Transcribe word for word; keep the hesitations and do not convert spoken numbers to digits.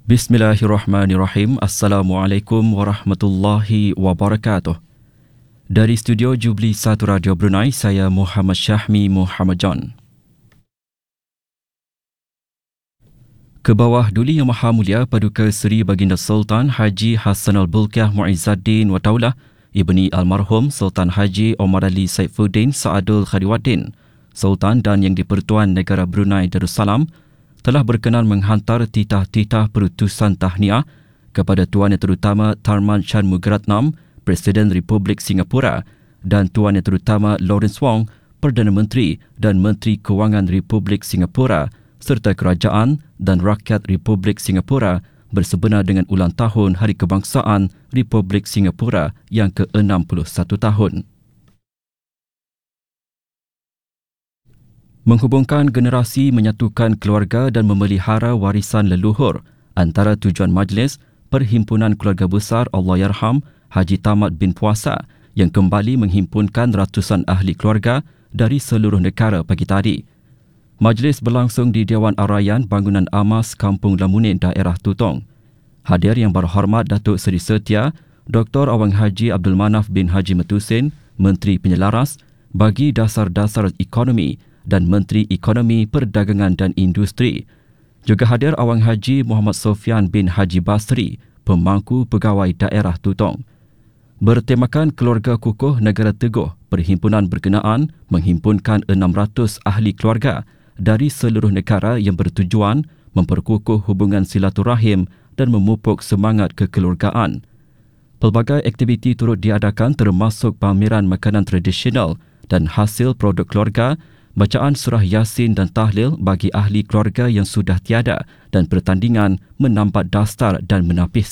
Bismillahirrahmanirrahim. Assalamualaikum warahmatullahi wabarakatuh. Dari studio Jubli satu Radio Brunei, saya Muhammad Syahmi Muhammad John. Ke bawah Duli Yang Maha Mulia Paduka Seri Baginda Sultan Haji Hassanal Bolkiah Muizzaddin wa Daulah Ibni Almarhum Sultan Haji Omar Ali Saifuddin Saadul Khadiwaddin, Sultan dan Yang di-Pertuan Negara Brunei Darussalam, telah berkenan menghantar titah-titah perutusan tahniah kepada Tuan Yang Terutama Tharman Shanmugaratnam, Presiden Republik Singapura, dan Tuan Yang Terutama Lawrence Wong, Perdana Menteri dan Menteri Kewangan Republik Singapura, serta kerajaan dan rakyat Republik Singapura bersebenar dengan ulang tahun Hari Kebangsaan Republik Singapura yang ke enam puluh satu tahun. Menghubungkan generasi, menyatukan keluarga dan memelihara warisan leluhur antara tujuan majlis Perhimpunan Keluarga Besar Allahyarham Haji Tamad bin Puasa yang kembali menghimpunkan ratusan ahli keluarga dari seluruh negara pagi tadi. Majlis berlangsung di Dewan Arayan Bangunan Amas Kampung Lamunin, daerah Tutong. Hadir Yang Berhormat Datuk Seri Setia Doktor Awang Haji Abdul Manaf bin Haji Metusin, Menteri Penyelaras, Bagi Dasar-Dasar Ekonomi dan Menteri Ekonomi, Perdagangan dan Industri. Juga hadir Awang Haji Muhammad Sofian bin Haji Basri, Pemangku Pegawai Daerah Tutong. Bertemakan Keluarga Kukuh Negara Teguh, perhimpunan berkenaan menghimpunkan enam ratus ahli keluarga dari seluruh negara yang bertujuan memperkukuh hubungan silaturahim dan memupuk semangat kekeluargaan. Pelbagai aktiviti turut diadakan termasuk pameran makanan tradisional dan hasil produk keluarga, bacaan surah Yasin dan tahlil bagi ahli keluarga yang sudah tiada dan pertandingan menambat dasar dan menapis